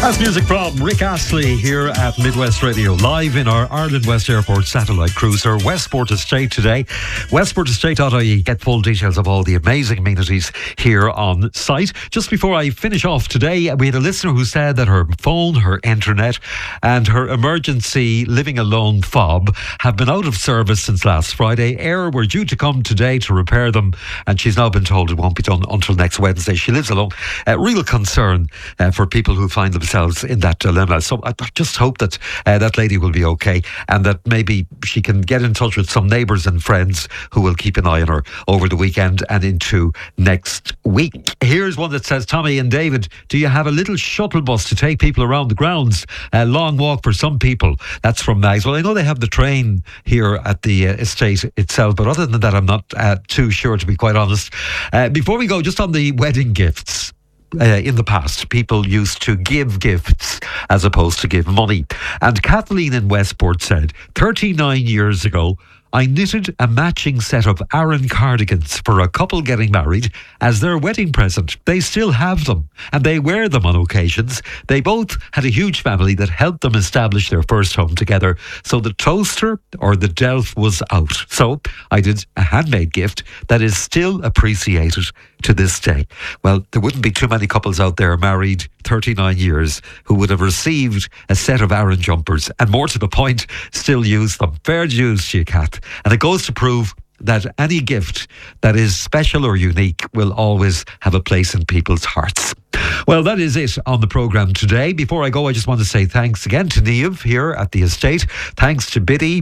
That's music from Rick Astley here at Midwest Radio, live in our Ireland West Airport satellite cruiser, Westport Estate today. WestportEstate.ie. Get full details of all the amazing amenities here on site. Just before I finish off today, we had a listener who said that her phone, her internet and her emergency living alone fob have been out of service since last Friday. Air were due to come today to repair them, and she's now been told it won't be done until next Wednesday. She lives alone. Real concern for people who find themselves in that dilemma. So I just hope that that lady will be okay, and that maybe she can get in touch with some neighbours and friends who will keep an eye on her over the weekend and into next week. Here's one that says, Tommy and David, do you have a little shuttle bus to take people around the grounds? A long walk for some people. That's from Mags. Well, I know they have the train here at the estate itself, but other than that, I'm not too sure, to be quite honest. Before we go, just on the wedding gifts. In the past, people used to give gifts as opposed to give money. And Kathleen in Westport said, 39 years ago, I knitted a matching set of Aran cardigans for a couple getting married as their wedding present. They still have them, and they wear them on occasions. They both had a huge family that helped them establish their first home together. So the toaster or the delf was out. So I did a handmade gift that is still appreciated to this day. Well, there wouldn't be too many couples out there married 39 years who would have received a set of Aran jumpers, and more to the point, still use them. Fair dues to you, Kath. And it goes to prove that any gift that is special or unique will always have a place in people's hearts. Well, that is it on the programme today. Before I go, I just want to say thanks again to Niamh here at the estate. Thanks to Biddy,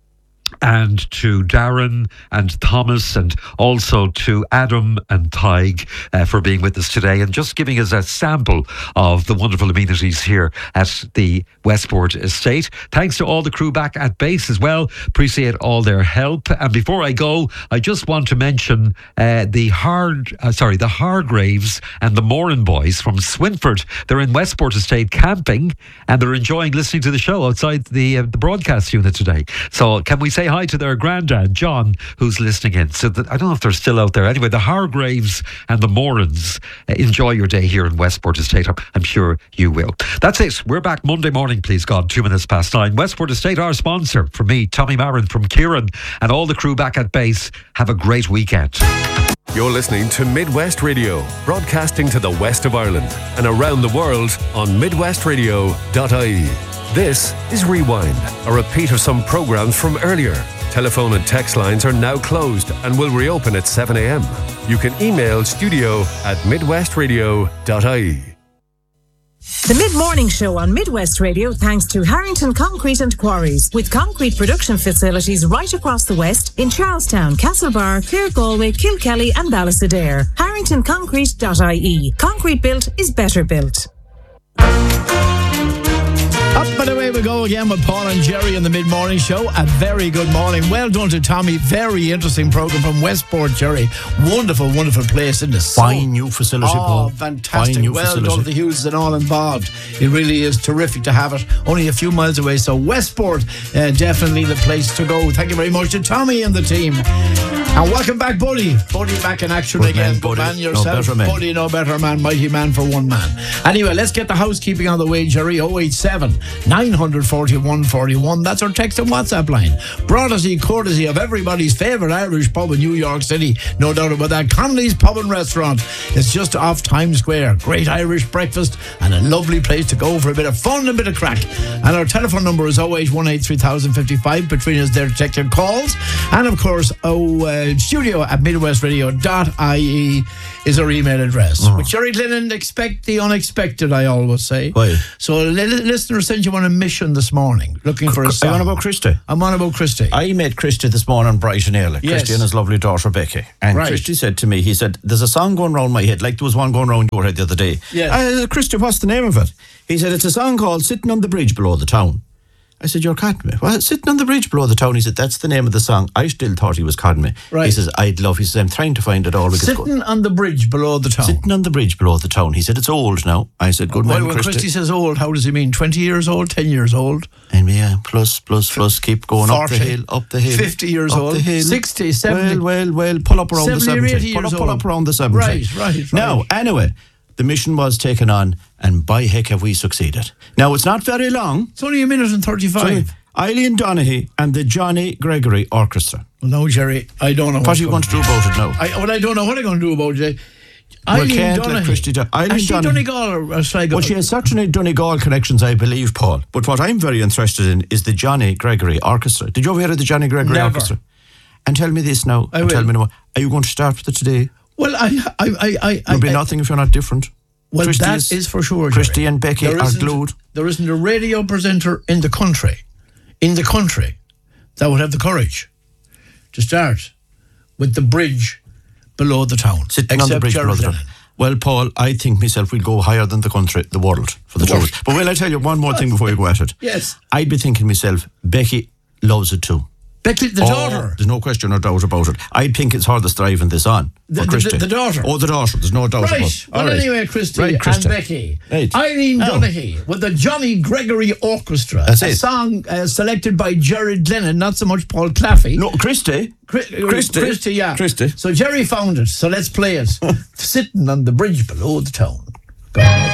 and to Darren and Thomas, and also to Adam and Tig for being with us today and just giving us a sample of the wonderful amenities here at the Westport Estate. Thanks to all the crew back at base as well. Appreciate all their help. And before I go, I just want to mention the Hargraves and the Moran boys from Swinford. They're in Westport Estate camping, and they're enjoying listening to the show outside the broadcast unit today. So can we say hi to their granddad, John, who's listening in? So that, I don't know if they're still out there. Anyway, the Hargraves and the Morans, enjoy your day here in Westport Estate. I'm sure you will. That's it. We're back Monday morning, please God, 9:02. Westport Estate, our sponsor. From me, Tommy Marin, from Kieran, and all the crew back at base. Have a great weekend. You're listening to Midwest Radio, broadcasting to the west of Ireland and around the world on midwestradio.ie. This is Rewind, a repeat of some programmes from earlier. Telephone and text lines are now closed and will reopen at 7 a.m. You can email studio@midwestradio.ie. The Mid-Morning Show on Midwest Radio, thanks to Harrington Concrete and Quarries, with concrete production facilities right across the West in Charlestown, Castlebar, Clare, Galway, Kilkelly and Ballastadair. HarringtonConcrete.ie. Concrete built is better built. Up and away we go again with Paul and Jerry in the Mid-Morning Show. A very good morning. Well done to Tommy. Very interesting programme from Westport, Jerry. Wonderful, wonderful place in the fine new facility, Paul. Fantastic. Well done to the Hughes and all involved. It really is terrific to have it. Only a few miles away. So Westport, definitely the place to go. Thank you very much to Tommy and the team. And welcome back, Buddy. Buddy back in action good again. Man, Buddy. Man yourself. No better man. Buddy, no better man. Mighty man for one man. Anyway, let's get the housekeeping on the way, Jerry. 087 941 41. That's our text and WhatsApp line. Brought us courtesy of everybody's favourite Irish pub in New York City. No doubt about that. Connolly's Pub and Restaurant. It's just off Times Square. Great Irish breakfast and a lovely place to go for a bit of fun and a bit of crack. And our telephone number is 0818 3055. Katrina's there to take your calls. And of course, studio@midwestradio.ie is our email address. With Jerry Glennon, expect the unexpected, I always say. Why? So a listener sent you on a mission this morning, looking for a song. I'm on about Christy. I met Christy this morning bright and early. Yes. Christy and his lovely daughter Becky. And right. Christy said to me, he said, there's a song going round my head, like there was one going round your head the other day. Yes. Christy, what's the name of it? He said, it's a song called Sitting on the Bridge Below the Town. I said, you're cutting me. Well, Sitting on the Bridge Below the Town. He said, that's the name of the song. I still thought he was cutting me. Right. He says, he says, I'm trying to find it all. Sitting on the Bridge Below the Town. Sitting on the Bridge Below the Town. He said, it's old now. I said, good man, Christy. When Christy says old, how does he mean? 20 years old? 10 years old? And yeah, plus, keep going 40, up the hill. 50 years up old? The hill. 60, 70? Well, pull up around 70 the 70. or 80 years Pull up around the 70. Right. Now, anyway, The mission was taken on, and by heck have we succeeded. Now, it's not very long. It's only a minute and 35. Eileen Donaghy and the Johnny Gregory Orchestra. Well, no, Jerry, I don't know What are you going to do about it now? I don't know what I'm going to do about it. Well, can't let Christy do. Has she Donegal or Sligo? Well, she has certainly Donegal connections, I believe, Paul. But what I'm very interested in is the Johnny Gregory Orchestra. Did you ever hear of the Johnny Gregory Orchestra? And tell me this now. Tell me now. Are you going to start with it today? Well, There'll be nothing if you're not different. Well, Christy is for sure. Christy Jerry. and Becky are glued. There isn't a radio presenter in the country, that would have the courage to start with the bridge below the town. Sitting on the bridge below the town. Well, Paul, I think myself we'll go higher than the country, the world, for the truth. But will I tell you one more thing before you go at it? Yes. I'd be thinking myself, Becky loves it too. Becky, the daughter. There's no question or doubt about it. I think it's her that's driving this on. The daughter. Oh, the daughter. There's no doubt about it. Right. Well, anyway, Christy and Becky. Right. Eileen Donaghy with the Johnny Gregory Orchestra. That's a it. song selected by Jared Lennon, not so much Paul Claffey. No, Christy. Christy, yeah. Christy. So Jerry found it. So let's play it. Sitting on the bridge below the town. Go on.